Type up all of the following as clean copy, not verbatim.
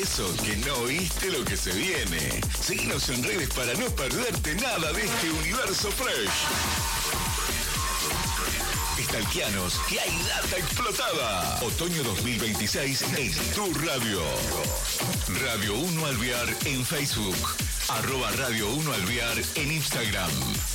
eso que no oíste lo que se viene. Síguenos en redes para no perderte nada de este universo fresh. Stalkeanos, que hay data explotada. Otoño 2026 en tu radio. Radio 1 Alvear en Facebook. @Radio 1 Alvear en Instagram.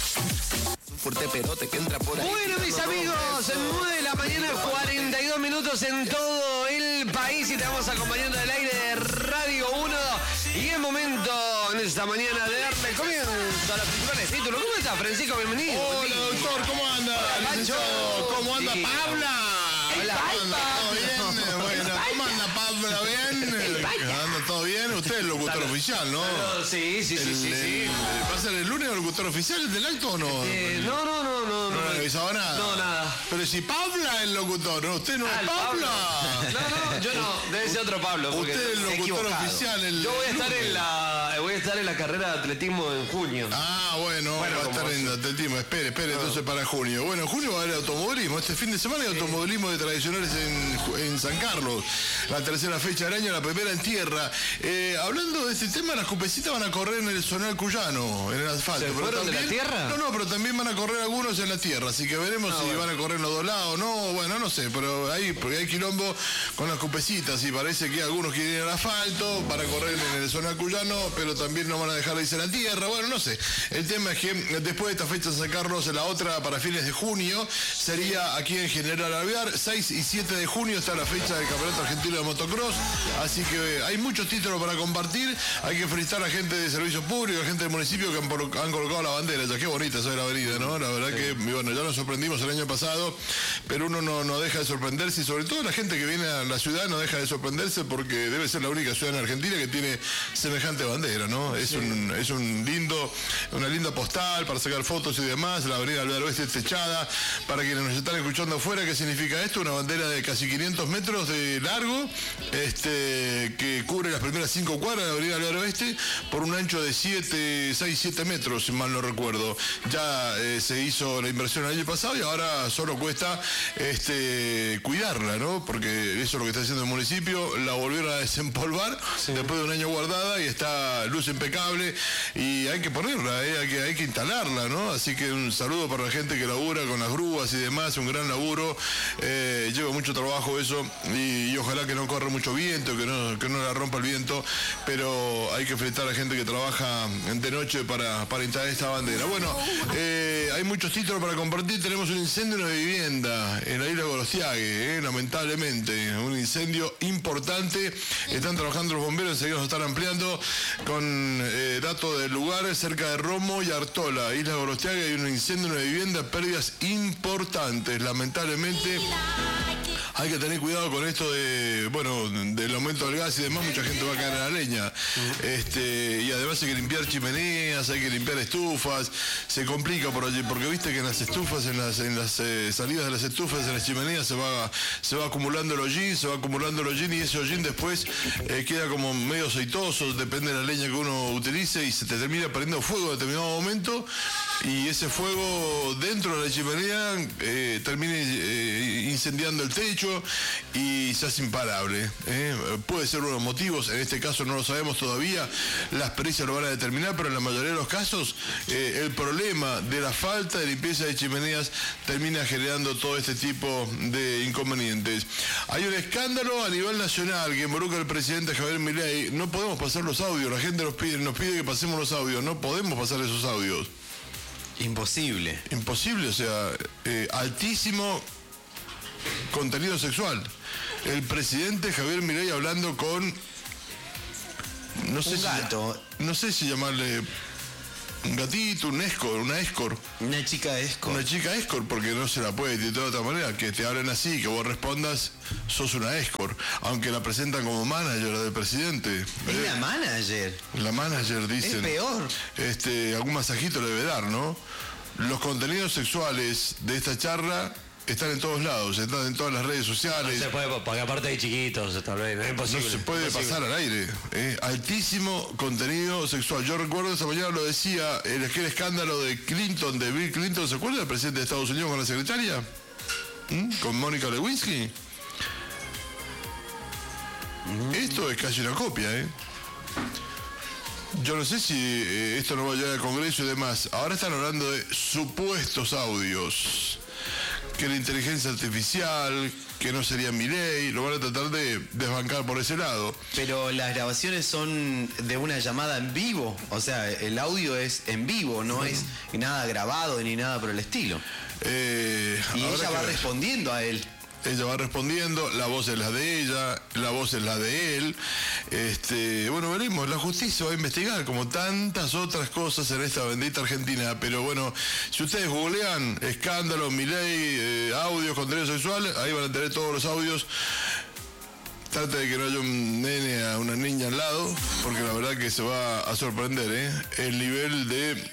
Fuerte perote que entra por ahí. Bueno, mis amigos, 9 de la mañana, 42 minutos en todo el país y te vamos acompañando del aire de Radio 1. Y es momento en esta mañana de darle comienzo a los principales títulos. ¿Cómo estás, Francisco? Bienvenido. Hola, doctor, ¿cómo anda? Hola, Licenciado, ¿cómo anda, sí. Pabla? Hola, ¿Todo bien? Bueno, ¿cómo anda, Pabla? ¿Bien? ¿Anda todo bien? Usted es el locutor oficial, ¿no? Sí. ¿Va a ser el lunes el locutor oficial del acto o no? No. ¿No le avisaba nada? No, nada. Pero si Pabla es el locutor, ¿no? ¿Usted no es Pablo. Pabla? No, yo no. Debe ser otro Pablo. porque Usted es el se ha locutor equivocado. oficial. Yo voy a estar en la carrera de atletismo en junio. Bueno, va a estar en atletismo. Espere, entonces para junio. Bueno, en junio va a haber automovilismo. Este fin de semana hay automovilismo de tradicionales en San Carlos. La tercera fecha del año, la primera en tierra. Hablando de este tema, las cupecitas van a correr en el Zonal Cuyano, en el asfalto. ¿Se fueron de la tierra? No, pero también van a correr algunos en la tierra. Así que veremos si van a correr en los dos lados. No, bueno, no sé, pero porque hay quilombo con las cupecitas y parece que algunos quieren ir al asfalto para correr en el Zonal Cuyano, pero también no van a dejar de irse a la tierra. Bueno, no sé. El tema es que después de esta fecha de San Carlos, la otra para fines de junio sería aquí en General Alvear. 6 y 7 de junio está la fecha del Campeonato Argentino de Motocross. Así que hay muchos títulos para compartir. Hay que felicitar a gente de servicio público, a gente del municipio que han colocado la bandera. Ya qué bonita esa es la avenida, ¿no? La verdad que, bueno, ya nos sorprendimos el año pasado, pero uno no deja de sorprenderse y sobre todo la gente que viene a la ciudad no deja de sorprenderse porque debe ser la única ciudad en Argentina que tiene semejante bandera, ¿no? Es una linda postal para sacar fotos y demás. La avenida Alvear Oeste es techada. Para quienes nos están escuchando afuera, ¿qué significa esto? Una bandera de casi 500 metros de largo, que cubre las primeras 5 cuadras de la avenida Alvear Oeste por un ancho de 6-7 metros, si mal no recuerdo. Ya se hizo la inversión el año pasado y ahora solo cuesta cuidarla, ¿no? Porque eso es lo que está haciendo el municipio. La volvieron a desempolvar después de un año guardada y está luz impecable y hay que ponerla, hay que instalarla, ¿no? Así que un saludo para la gente que labura con las grúas y demás, un gran laburo. Lleva mucho trabajo eso y ojalá que no corra mucho viento, que no la rompa el viento, pero hay que felicitar a la gente que trabaja de noche para instalar esta bandera. Bueno, hay muchos títulos para compartir. Tenemos un incendio en una vivienda en la isla de Gorostiague, lamentablemente, un incendio importante. Están trabajando los bomberos, enseguida nos están ampliando con datos del lugar, cerca de Romo y Artola, isla de Gorostiague. Hay un incendio en una vivienda, pérdidas importantes, lamentablemente. Hay que tener cuidado con esto del aumento del gas y demás, mucha gente va a caer a la leña. Y además hay que limpiar chimeneas, hay que limpiar estufas, se complica por allí, porque viste que en las estufas, en las salidas de las estufas, en las chimeneas se va acumulando el hollín y ese hollín después queda como medio aceitoso, depende de la leña que uno utilice y se te termina prendiendo fuego en determinado momento y ese fuego dentro de la chimenea termina incendiando el techo y se hace imparable. Puede ser uno de los motivos, en este caso no lo sabemos todavía, las pericias lo van a determinar, pero en la mayoría de los casos el problema de la falta de limpieza de chimeneas termina generando todo este tipo de inconvenientes. Hay un escándalo a nivel nacional que involucra al presidente Javier Milei. No podemos pasar los audios, la gente nos pide que pasemos los audios, no podemos pasar esos audios. Imposible, o sea, altísimo contenido sexual. El presidente Javier Milei hablando con no sé si llamarle un gatito, una escort. Una chica escort. Una chica escort, porque no se la puede decir de otra manera. Que te hablen así, que vos respondas, sos una escort. Aunque la presentan como manager del presidente. Es la manager. La manager, dicen. Es peor. Algún masajito le debe dar, ¿no? Los contenidos sexuales de esta charla están en todos lados, están en todas las redes sociales. No se puede, porque aparte hay chiquitos, tal vez, es imposible. No se puede pasar al aire. Altísimo contenido sexual. Yo recuerdo esta mañana lo decía, aquel escándalo de Bill Clinton, ¿se acuerda del presidente de Estados Unidos con la secretaria? Con Mónica Lewinsky. Esto es casi una copia, ¿eh? Yo no sé si esto no va a llegar al Congreso y demás. Ahora están hablando de supuestos audios. Que la inteligencia artificial, que no sería Milei, lo van a tratar de desbancar por ese lado. Pero las grabaciones son de una llamada en vivo. O sea, el audio es en vivo, no es nada grabado ni nada por el estilo. Y ella va respondiendo a él. Ella va respondiendo, la voz es la de ella, la voz es la de él. Bueno, veremos, la justicia va a investigar como tantas otras cosas en esta bendita Argentina. Pero bueno, si ustedes googlean escándalo, Milei, audios, contenido sexual, ahí van a tener todos los audios. Trate de que no haya un nene a una niña al lado, porque la verdad que se va a sorprender, el nivel de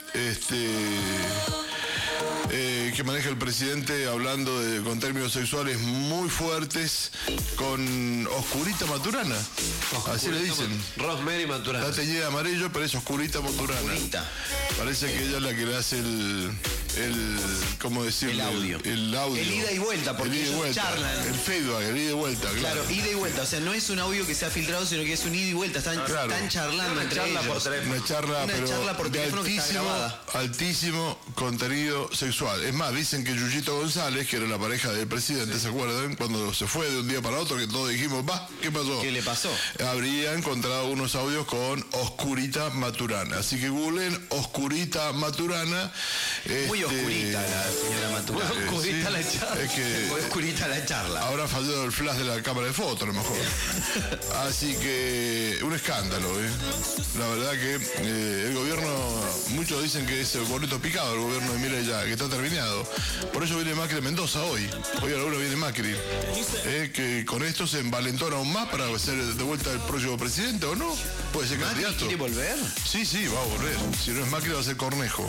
que maneja el presidente hablando con términos sexuales muy fuertes con Oscurita Maturana. Así le dicen. Rosemary Maturana. Está teñida de amarillo, pero es Oscurita Maturana. Oscurita. Parece que ella es la que le hace ¿cómo decirlo? El audio. El ida y vuelta, porque ellos charlan. El feedback, el ida y vuelta, claro. Ida y vuelta. O sea, no es un audio que se ha filtrado, sino que es un ida y vuelta. Están charlando entre ellos. Una charla por teléfono que está grabada. Altísimo contenido sexual. Es más, dicen que Yuyito González, que era la pareja del presidente, ¿se acuerdan? Cuando se fue de un día para otro, que todos dijimos, ¿qué pasó? ¿Qué le pasó? Habría encontrado unos audios con Oscurita Maturana. Así que googlen Oscurita Maturana. Muy oscurita la señora Maturana. Muy oscurita la charla. Muy oscurita la charla. Habrá fallado el flash de la cámara de foto, a lo mejor. Así que un escándalo, La verdad que el gobierno, muchos dicen que es el boleto picado el gobierno de Milei ya, que está terminado. Por eso viene Macri de Mendoza hoy. Hoy a la hora viene Macri. Que con esto se envalentona aún más para ser de vuelta el próximo presidente, ¿o no? Puede ser candidato. ¿Quiere volver? Sí, va a volver. Si no es Macri va a ser Cornejo.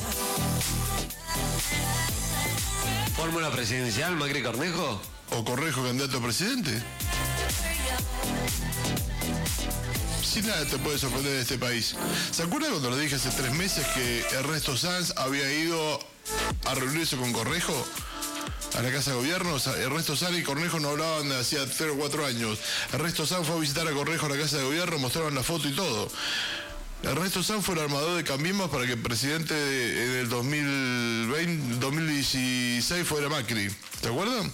¿Fórmula presidencial, Macri Cornejo? ¿O Cornejo candidato a presidente? Si nada te puede sorprender en este país. ¿Se acuerdan cuando le dije hace 3 meses que Ernesto Sanz había ido a reunirse con Cornejo a la Casa de Gobierno? O sea, Ernesto Sanz y Cornejo no hablaban de hacía 3 o 4 años. Ernesto Sanz fue a visitar a Cornejo a la Casa de Gobierno, mostraron la foto y todo. Ernesto Sanz fue el armador de Cambiemos para que el presidente en el 2016 fuera Macri. ¿Te acuerdan?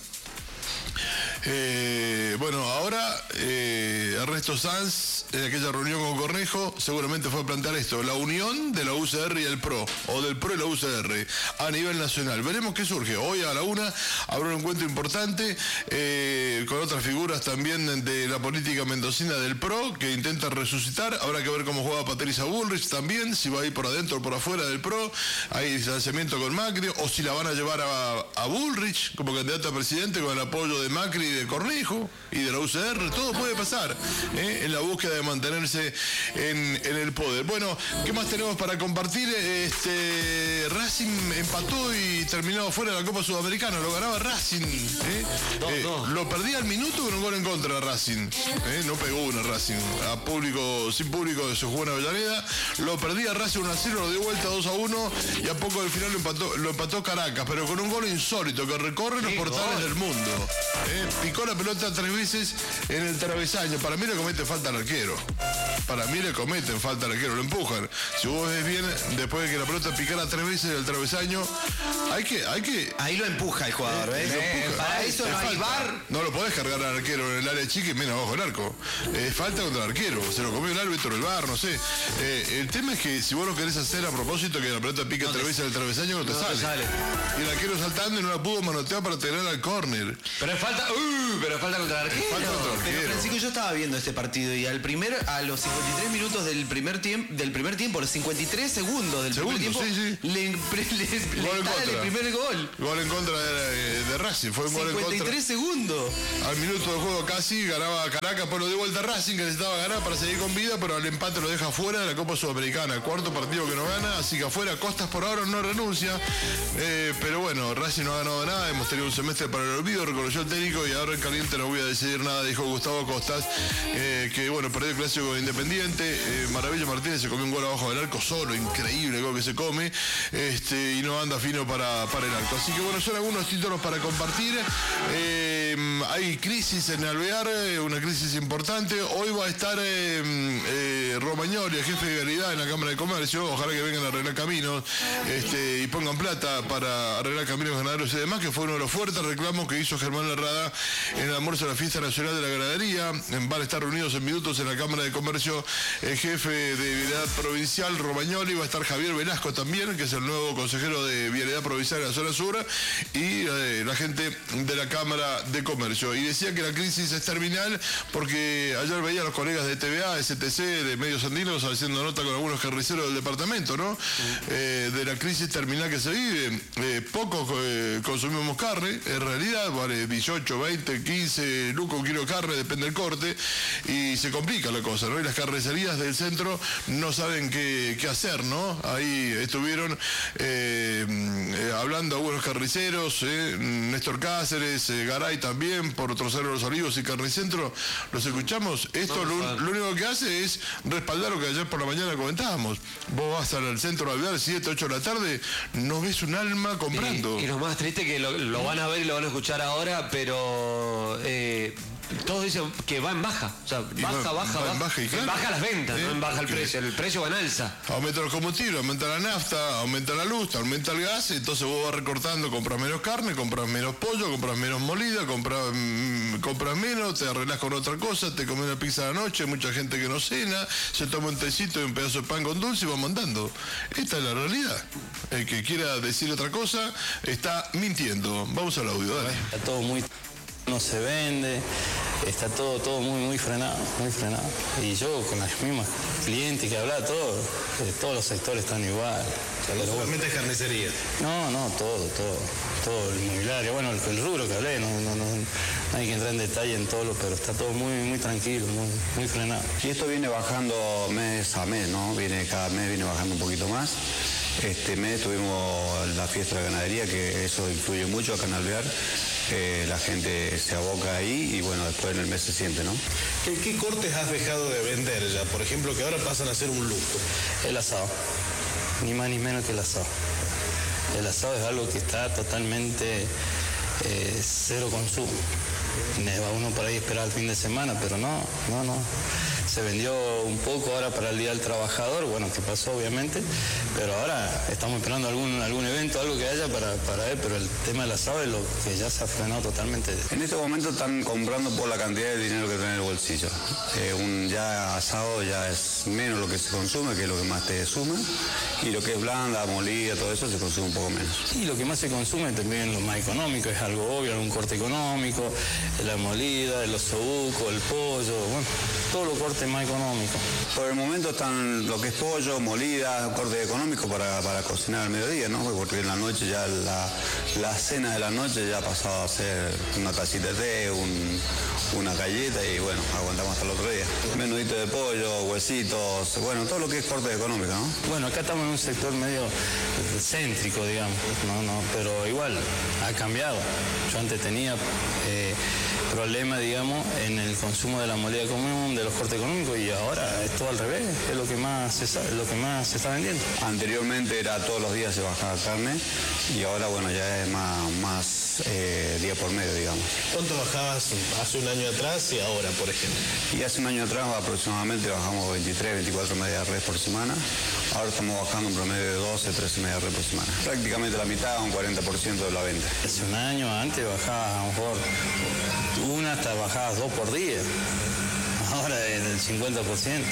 Bueno, ahora Ernesto Sanz, en aquella reunión con Cornejo, seguramente fue a plantear esto, la unión de la UCR y el PRO, o del PRO y la UCR, a nivel nacional. Veremos qué surge. Hoy a la 1 habrá un encuentro importante con otras figuras también de la política mendocina del PRO, que intenta resucitar. Habrá que ver cómo juega Patricia Bullrich también, si va a ir por adentro o por afuera del PRO. Hay distanciamiento con Macri, o si la van a llevar a Bullrich como candidata a presidente con el apoyo de Macri y de Cornejo y de la UCR. Todo puede pasar en la búsqueda de mantenerse en el poder. Bueno, ¿qué más tenemos para compartir? Racing empató y terminó fuera de la Copa Sudamericana. Lo ganaba Racing. Lo perdía al minuto con un gol en contra de Racing. No pegó una Racing. Sin público se jugó en Avellaneda. Lo perdía Racing 1-0, lo dio vuelta 2-1 y a poco del final lo empató Caracas, pero con un gol insólito que recorre los portales del mundo. Picó la pelota 3 veces en el travesaño. Para mí le comete falta al arquero. Para mí le cometen falta al arquero, lo empujan. Si vos ves bien, después de que la pelota picara 3 veces en el travesaño, hay que... Ahí lo empuja el jugador, para eso no hay VAR. No lo podés cargar al arquero en el área chica y menos abajo del arco. Falta contra el arquero. Se lo comió el árbitro, el VAR, no sé. El tema es que si vos lo querés hacer a propósito, que la pelota pique 3 veces en el travesaño, no te sale. Y el arquero saltando y no la pudo manotear para tirar al córner. Pero falta contra el arquero. Pero Francisco, yo estaba viendo este partido y a los 53 minutos del primer tiempo, los 53 segundos del primer tiempo, le instalan el primer gol. Gol en contra de Racing, fue un gol en contra. 53 segundos. Al minuto de juego casi ganaba Caracas, pero lo dio vuelta a Racing, que necesitaba ganar para seguir con vida, pero al empate lo deja fuera de la Copa Sudamericana. El 4º partido que no gana, así que afuera. Costas por ahora no renuncia, pero bueno, Racing no ha ganado nada. Hemos tenido un semestre para el olvido, reconoció el técnico, y ahora en caliente no voy a decidir nada, dijo Gustavo Costas, que bueno, perdió el clásico de Independiente. Maravilla Martínez se comió un gol abajo del arco solo, increíble el gol que se come, y no anda fino para el arco. Así que bueno, son algunos títulos para compartir. hay crisis en Alvear, una crisis importante. Hoy va a estar Romagnoli, el jefe de vialidad en la Cámara de Comercio. Ojalá que vengan a arreglar caminos y pongan plata para arreglar caminos ganaderos y demás, que fue uno de los fuertes reclamos que hizo Germán Larrada en el almuerzo de la Fiesta Nacional de la Ganadería. Van a estar reunidos en minutos en la Cámara de Comercio el jefe de vialidad provincial, Romagnoli. Va a estar Javier Velasco también, que es el nuevo consejero de vialidad provincial de la zona sur, y la gente de la Cámara de Comercio. Y decía que la crisis es terminal porque ayer veía a los colegas de TVA, STC, de Medios Andinos, haciendo nota con algunos carniceros del departamento, ¿no? De la crisis terminal que se vive. Pocos consumimos carne, en realidad, vale 18, 20, 15 lucas un kilo de carne, depende del corte, y se complica la cosa, ¿no? Y las carnicerías del centro no saben qué hacer, ¿no? Ahí estuvieron hablando algunos carniceros, Néstor Cáceres, Garay también, por Trocero de los Olivos y Carnicentro, los escuchamos. Esto lo único que hace es respaldar lo que ayer por la mañana comentábamos. Vos vas al centro de Alvear 7, 8 de la tarde, no ves un alma comprando. Y lo más triste es que lo van a ver y lo van a escuchar ahora, pero todos dicen que va en baja. O sea, baja las ventas, no en baja el precio va en alza. Aumenta los combustibles, aumenta la nafta, aumenta la luz, aumenta el gas, entonces vos vas recortando, compras menos carne, compras menos pollo, compras menos molida, compras menos, te arreglás con otra cosa, te comes una pizza a la noche, mucha gente que no cena, se toma un tecito y un pedazo de pan con dulce y va mandando. Esta es la realidad. El que quiera decir otra cosa está mintiendo. Vamos al audio, dale. Está todo muy... no se vende, está todo muy frenado, muy frenado. Y yo con las mismas clientes que hablaba, todos los sectores están igual. O sea, no solamente es carnicería. No, todo el inmobiliario, bueno, el rubro que hablé, no hay que entrar en detalle en todo, pero está todo muy tranquilo, muy frenado. Y esto viene bajando mes a mes, ¿no? Cada mes viene bajando un poquito más. Este mes tuvimos la fiesta de la ganadería, que eso influye mucho acá en Alvear. La gente se aboca ahí y bueno, después en el mes se siente, ¿no? ¿Qué cortes has dejado de vender ya? Por ejemplo, que ahora pasan a ser un lujo. El asado, ni más ni menos que el asado. El asado es algo que está totalmente cero consumo. Va uno por ahí a esperar el fin de semana, pero no. Se vendió un poco ahora para el Día del Trabajador, bueno, que pasó obviamente, pero ahora estamos esperando algún evento, algo que haya para ver, pero el tema del asado es lo que ya se ha frenado totalmente. En este momento están comprando por la cantidad de dinero que tienen en el bolsillo. Ya asado ya es menos lo que se consume, que es lo que más te suma, y lo que es blanda, molida, todo eso se consume un poco menos. Y lo que más se consume también lo más económico, es algo obvio, algún corte económico, la molida, el osobuco, el pollo, bueno, todo lo corte más económico. Por el momento están lo que es pollo, molida, corte económico para cocinar al mediodía, ¿no? Porque en la noche ya la cena de la noche ya ha pasado a ser una tacita de té, una galleta y bueno, aguantamos hasta el otro día. Menudito de pollo, huesitos, bueno, todo lo que es corte económico, ¿no? Bueno, acá estamos en un sector medio céntrico, digamos, pero igual ha cambiado. Yo antes tenía problema, digamos, en el consumo de la molida común, de los cortes económicos, y ahora es todo al revés, es lo que más se sabe, lo que más se está vendiendo. Anteriormente era todos los días se bajaba carne y ahora bueno ya es más día por medio, digamos. ¿Cuánto bajabas hace un año atrás y ahora, por ejemplo? Y hace un año atrás aproximadamente bajamos 23, 24 medias de res por semana. Ahora estamos bajando un promedio de 12, 13 medias de res por semana. Prácticamente la mitad, un 40% de la venta. Hace un año antes bajabas a lo mejor una, hasta bajabas 2 por día. Ahora es del 50%.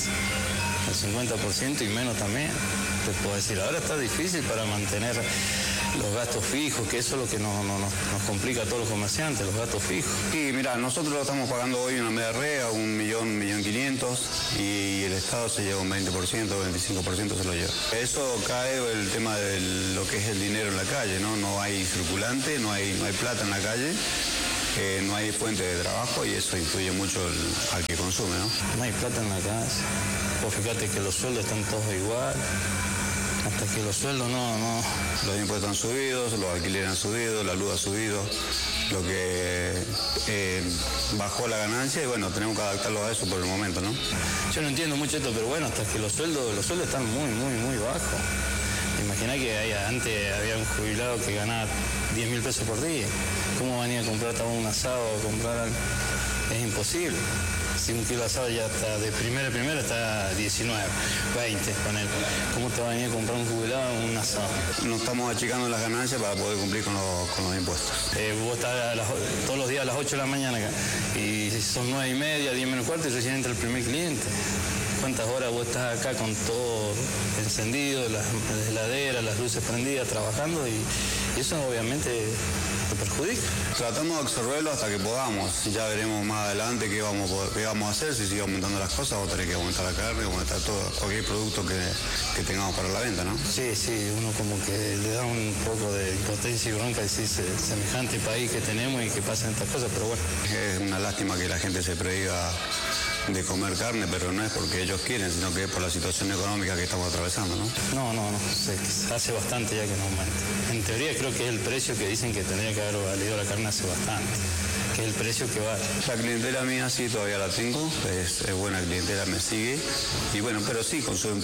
El 50% y menos también. Te puedo decir, ahora está difícil para mantener los gastos fijos, que eso es lo que nos complica a todos los comerciantes, los gastos fijos. Y mira, nosotros lo estamos pagando hoy una media res a 1.500.000 y el Estado se lleva un 20%, 25% se lo lleva. Eso cae el tema de lo que es el dinero en la calle, ¿no? No hay circulante, no hay plata en la calle. No hay fuente de trabajo y eso influye mucho al que consume, ¿no? No hay plata en la casa. Vos fíjate que los sueldos están todos igual. Hasta que los sueldos no. Los impuestos han subido, los alquileres han subido, la luz ha subido, lo que bajó la ganancia y bueno, tenemos que adaptarlo a eso por el momento, ¿no? Yo no entiendo mucho esto, pero bueno, hasta que los sueldos están muy bajos. Imagina que antes había un jubilado que ganaba 10.000 pesos por día. ¿cómo venía a comprar un asado o comprar algo? Es imposible. Si un kilo de asado ya está de primera está 19, 20 con él. ¿Cómo te va a venir a comprar un jubilado un asado? Nos estamos achicando las ganancias para poder cumplir con los impuestos. Vos estás todos los días a las 8 de la mañana acá y son 9:30, 10 menos cuarto y recién entra el primer cliente. ¿Cuántas horas vos estás acá con todo encendido, las heladeras, las luces prendidas, trabajando y eso obviamente te perjudica? Tratamos de absorberlo hasta que podamos. Ya veremos más adelante qué vamos a hacer, si sigue aumentando las cosas o tener que aumentar la carne, aumentar todo, cualquier producto que tengamos para la venta, ¿no? Sí, uno como que le da un poco de impotencia y bronca decir semejante país que tenemos y que pasan estas cosas, pero bueno. Es una lástima que la gente se prohíba de comer carne, pero no es porque ellos quieren, sino que es por la situación económica que estamos atravesando, ¿no? No, hace bastante ya que no aumenta. En teoría creo que es el precio que dicen que tendría que haber valido la carne hace bastante, que es el precio que vale. La clientela mía sí todavía la tengo, es buena clientela, me sigue, y bueno, pero sí, consume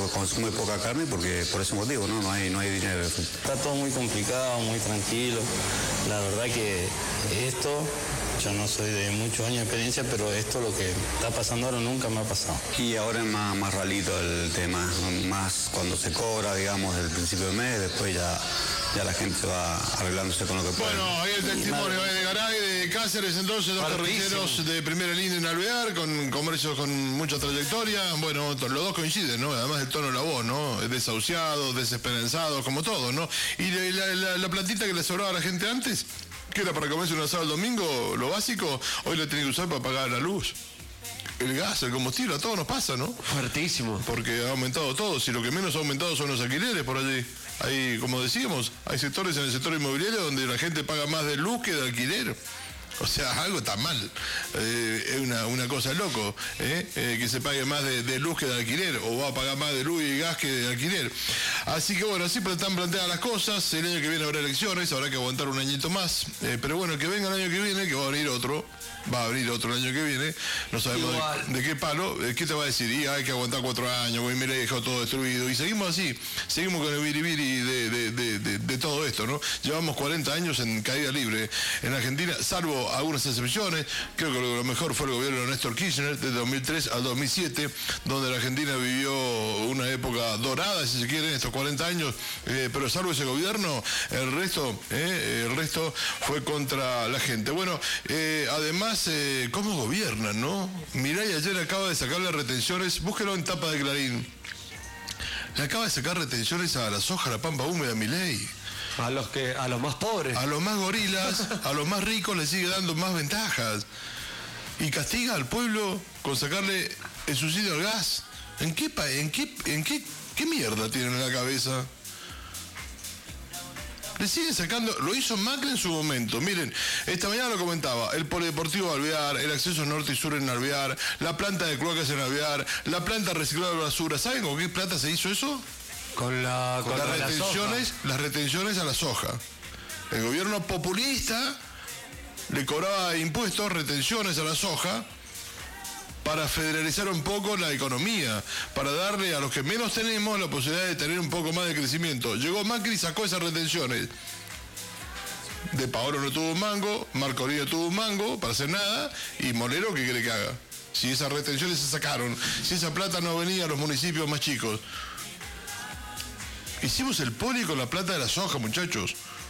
poca carne porque por ese motivo, ¿no? No hay dinero. Está todo muy complicado, muy tranquilo. La verdad que esto... Yo no soy de muchos años de experiencia, pero esto lo que está pasando ahora nunca me ha pasado. Y ahora es más ralito el tema, más cuando se cobra, digamos, del principio del mes, después ya la gente se va arreglándose con lo que puede. Bueno, ahí el testimonio de Garay, de Cáceres, entonces, dos carniceros de primera línea en Alvear, con comercios con mucha trayectoria. Bueno, los dos coinciden, ¿no? Además del tono de la voz, ¿no? Desahuciados, desesperanzados, como todo, ¿no? Y la platita que le sobraba a la gente antes, que era para comerse un asado el domingo, lo básico, hoy lo tiene que usar para pagar la luz, el gas, el combustible, a todos nos pasa, ¿no? Fuertísimo. Porque ha aumentado todo, si lo que menos ha aumentado son los alquileres por allí. Hay, como decíamos, hay sectores en el sector inmobiliario donde la gente paga más de luz que de alquiler. O sea, algo está mal. Es una cosa de loco, que se pague más de luz que de alquiler, o va a pagar más de luz y gas que de alquiler. Así que bueno, así están planteadas las cosas. El año que viene habrá elecciones, habrá que aguantar un añito más. Pero bueno, que venga el año que viene, que va a abrir otro el año que viene. No sabemos de qué palo. ¿Qué te va a decir? Y hay que aguantar 4 años, güey, mira, he dejado todo destruido. Y seguimos así, seguimos con el biribiri de todo esto, ¿no? Llevamos 40 años en caída libre en Argentina, salvo algunas excepciones. Creo que lo mejor fue el gobierno de Néstor Kirchner, de 2003 al 2007, donde la Argentina vivió una época dorada, si se quiere, en estos 40 años. Pero salvo ese gobierno, el resto fue contra la gente. Bueno, además, ¿cómo gobiernan, no? Milei ayer acaba de sacarle retenciones, búsquelo en tapa de Clarín. Le acaba de sacar retenciones a la soja, a la pampa húmeda, Milei. A los más pobres. A los más gorilas, a los más ricos le sigue dando más ventajas. Y castiga al pueblo con sacarle el subsidio al gas. ¿Qué mierda tienen en la cabeza? Le sigue sacando, lo hizo Macri en su momento. Miren, esta mañana lo comentaba, el polideportivo de Alvear, el acceso norte y sur en Alvear, la planta de cloacas en Alvear, la planta reciclada de basura. ¿Saben con qué plata se hizo eso? Con las retenciones a la soja. El gobierno populista le cobraba impuestos, retenciones a la soja, para federalizar un poco la economía, para darle a los que menos tenemos la posibilidad de tener un poco más de crecimiento. Llegó Macri y sacó esas retenciones. De Paolo no tuvo un mango, Marco Olivia tuvo un mango para hacer nada, y Molero, ¿qué quiere que haga? Si esas retenciones se sacaron, si esa plata no venía a los municipios más chicos. Hicimos el poli con la plata de la soja, muchachos.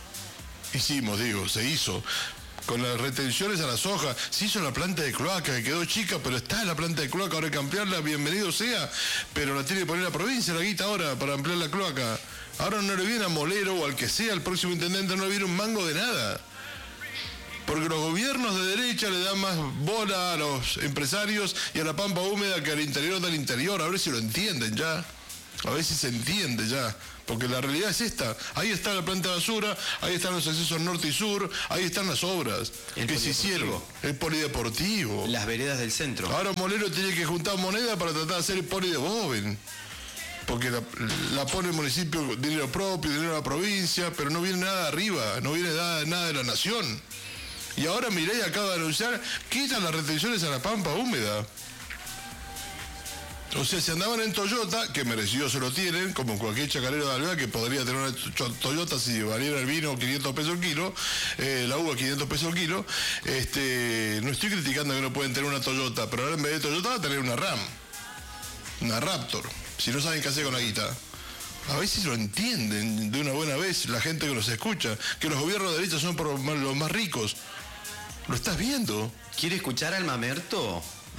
Se hizo. Con las retenciones a la soja, se hizo la planta de cloaca, que quedó chica, pero está en la planta de cloaca, ahora hay que ampliarla, bienvenido sea, pero la tiene que poner la provincia, la guita ahora, para ampliar la cloaca. Ahora no le viene a Molero o al que sea, el próximo intendente, no le viene un mango de nada. Porque los gobiernos de derecha le dan más bola a los empresarios y a la pampa húmeda que al interior del interior, a ver si lo entienden ya. A ver si se entiende ya. Porque la realidad es esta. Ahí está la planta de basura, ahí están los accesos norte y sur, ahí están las obras que se hicieron. El polideportivo. Las veredas del centro. Ahora Molero tiene que juntar moneda para tratar de hacer el poli de Boven. Porque la pone el municipio, dinero propio, dinero de la provincia, pero no viene nada de arriba, no viene nada de la nación. Y ahora Milei acaba de anunciar, quitan las retenciones a la pampa húmeda. O sea, si andaban en Toyota, que merecido se lo tienen, como cualquier chacarero de Alvear que podría tener una Toyota si valiera el vino 500 pesos el kilo, la uva 500 pesos el kilo, no estoy criticando que no pueden tener una Toyota, pero ahora en vez de Toyota va a tener una RAM, una Raptor, si no saben qué hacer con la guita. A ver si lo entienden de una buena vez la gente que los escucha, que los gobiernos de derecha son por los más ricos. ¿Lo estás viendo? ¿Quiere escuchar al mamerto?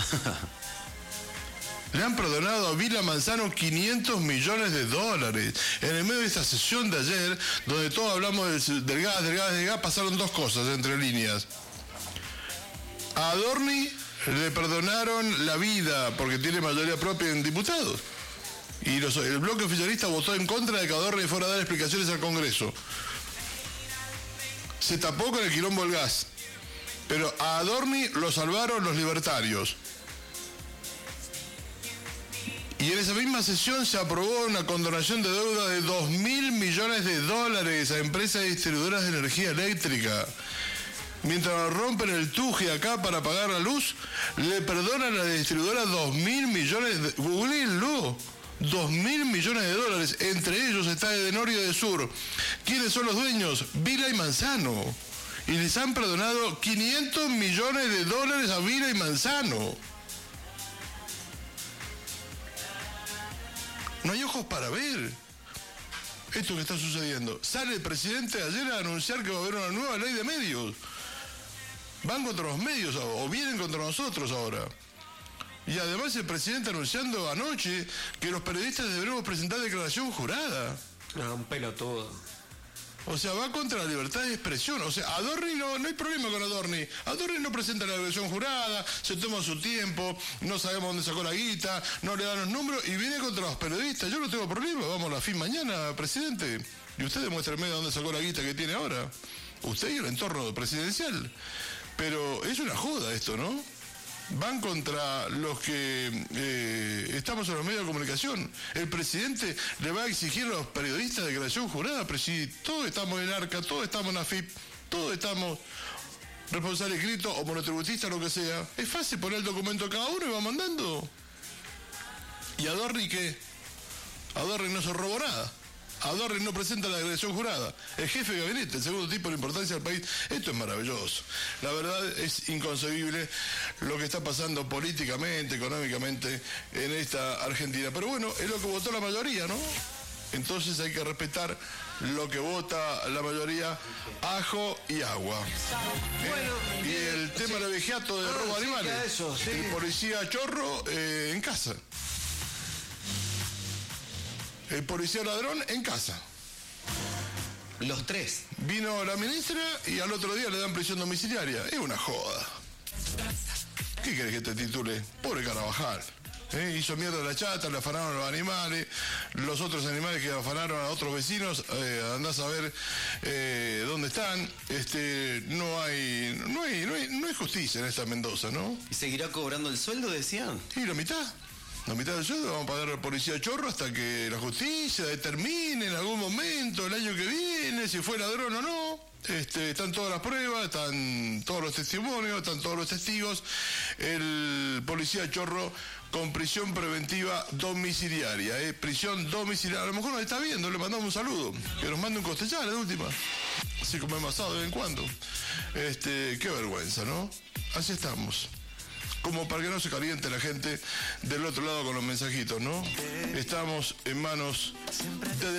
Le han perdonado a Vila Manzano $500 millones en el medio de esta sesión de ayer, donde todos hablamos del gas, pasaron dos cosas entre líneas. A Adorni le perdonaron la vida porque tiene mayoría propia en diputados. Y el bloque oficialista votó en contra de que Adorni fuera a dar explicaciones al Congreso. Se tapó con el quilombo del gas. Pero a Adorni lo salvaron los libertarios. Y en esa misma sesión se aprobó una condonación de deuda de $2.000 millones a empresas distribuidoras de energía eléctrica. Mientras rompen el tuje acá para pagar la luz, le perdonan a la distribuidora $2.000 millones. Googleenlo. $2.000 millones. Entre ellos está de Norte y de Sur. ¿Quiénes son los dueños? Vila y Manzano. Y les han perdonado $500 millones a Vila y Manzano. No hay ojos para ver esto que está sucediendo. Sale el presidente ayer a anunciar que va a haber una nueva ley de medios. Van contra los medios o vienen contra nosotros ahora. Y además el presidente anunciando anoche que los periodistas deberemos presentar declaración jurada. No, un pelotudo. O sea, va contra la libertad de expresión. O sea, Adorni no hay problema con Adorni. Adorni no presenta la declaración jurada, se toma su tiempo, no sabemos dónde sacó la guita, no le dan los números y viene contra los periodistas. Yo no tengo problema, vamos a la fin mañana, presidente. Y usted demuéstrame dónde sacó la guita que tiene ahora. Usted y el entorno presidencial. Pero es una joda esto, ¿no? Van contra los que estamos en los medios de comunicación. El presidente le va a exigir a los periodistas declaración jurada, pero si todos estamos en ARCA, todos estamos en AFIP, todos estamos responsables escritos o monotributistas, lo que sea. Es fácil poner el documento a cada uno y va mandando. ¿Y Adorni qué? Adorni no se robó nada. Adorni no presenta la declaración jurada. El jefe de gabinete, el segundo tipo de importancia del país. Esto es maravilloso. La verdad es inconcebible lo que está pasando políticamente, económicamente en esta Argentina. Pero bueno, es lo que votó la mayoría, ¿no? Entonces hay que respetar lo que vota la mayoría, ajo y agua. Bueno, y el tema del vejiato de robo de animales. Eso, sí. El policía chorro en casa. El policía ladrón en casa. Los tres. Vino la ministra y al otro día le dan prisión domiciliaria. Es una joda. ¿Qué querés que te titule? Pobre Carabajal. Hizo mierda a la chata, le afanaron los animales, los otros animales que afanaron a otros vecinos, andás a ver dónde están. No hay justicia en esta Mendoza, ¿no? ¿Y seguirá cobrando el sueldo, decían? Y la mitad del sueldo vamos a pagar al policía chorro hasta que la justicia determine en algún momento el año que viene si fue ladrón o no. Están todas las pruebas, están todos los testimonios, están todos los testigos. El policía chorro con prisión preventiva domiciliaria, prisión domiciliaria. A lo mejor nos está viendo, le mandamos un saludo. Que nos mande un costellar de última. Así como hemos asado de vez en cuando. Qué vergüenza, ¿no? Así estamos. Como para que no se caliente la gente del otro lado con los mensajitos, ¿no? Estamos en manos de